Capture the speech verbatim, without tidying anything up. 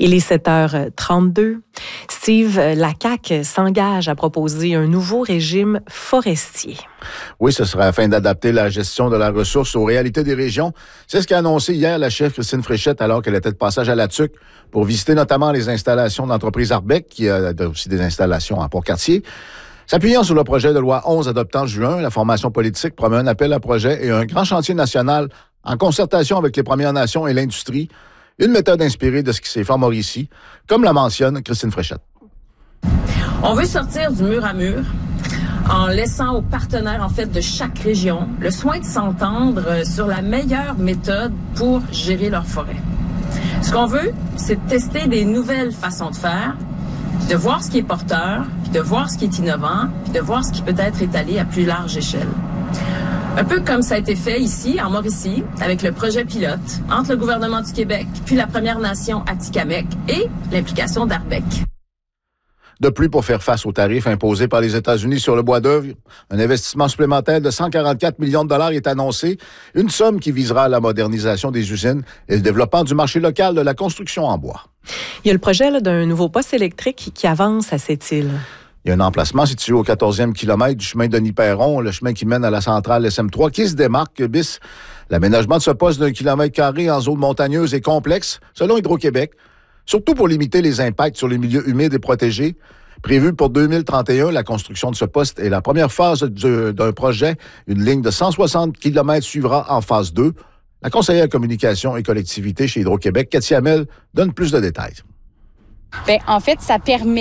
Il est sept heures trente-deux. Steve, la C A Q s'engage à proposer un nouveau régime forestier. Oui, ce sera afin d'adapter la gestion de la ressource aux réalités des régions. C'est ce qu'a annoncé hier la chef Christine Fréchette alors qu'elle était de passage à la T U C pour visiter notamment les installations de l'entreprise Arbec, qui a aussi des installations à Port-Cartier. S'appuyant sur le projet de loi onze adopté en juin, la formation politique promet un appel à projet et un grand chantier national en concertation avec les Premières Nations et l'industrie. Une méthode inspirée de ce qui s'est fait en Mauricie, comme la mentionne Christine Fréchette. On veut sortir du mur à mur en laissant aux partenaires en fait de chaque région le soin de s'entendre sur la meilleure méthode pour gérer leur forêt. Ce qu'on veut, c'est de tester des nouvelles façons de faire, de voir ce qui est porteur, puis de voir ce qui est innovant, puis de voir ce qui peut être étalé à plus large échelle. Un peu comme ça a été fait ici, en Mauricie, avec le projet pilote entre le gouvernement du Québec puis la Première Nation Atikamekw et l'implication d'Arbec. De plus, pour faire face aux tarifs imposés par les États-Unis sur le bois d'œuvre, un investissement supplémentaire de cent quarante-quatre millions de dollars est annoncé, une somme qui visera la modernisation des usines et le développement du marché local de la construction en bois. Il y a le projet là, d'un nouveau poste électrique qui avance à cette île. Il y a un emplacement situé au quatorzième kilomètre du chemin Denis-Perron, le chemin qui mène à la centrale S M trois, qui se démarque bis. L'aménagement de ce poste d'un kilomètre carré en zone montagneuse est complexe, selon Hydro-Québec, surtout pour limiter les impacts sur les milieux humides et protégés. Prévu pour deux mille trente et un, la construction de ce poste est la première phase de, d'un projet. Une ligne de cent soixante kilomètres suivra en phase deux. La conseillère communication et collectivité chez Hydro-Québec, Cathy Hamel, donne plus de détails. Bien, en fait, ça permet